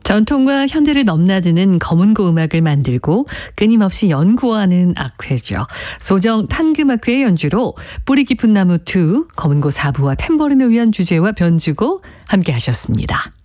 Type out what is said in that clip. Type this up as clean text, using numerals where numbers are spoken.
전통과 현대를 넘나드는 검은고 음악을 만들고 끊임없이 연구하는 악회죠. 소정 탄금악회의 연주로 뿌리 깊은 나무 2, 검은고 4부와 탬버린을 위한 주제와 변주고 함께 하셨습니다.